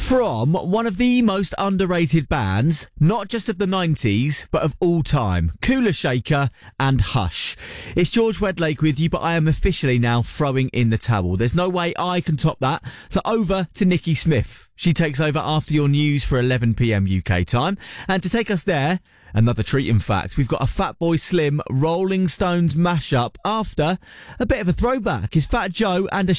From one of the most underrated bands, not just of the 90s, but of all time, Kula Shaker and Hush. It's George Wedlake with you, but I am officially now throwing in the towel. There's no way I can top that. So over to Nikki Smith. She takes over after your news for 11 p.m. UK time. And to take us there, another treat in fact, we've got a Fatboy Slim Rolling Stones mashup after a bit of a throwback. It's Fat Joe and a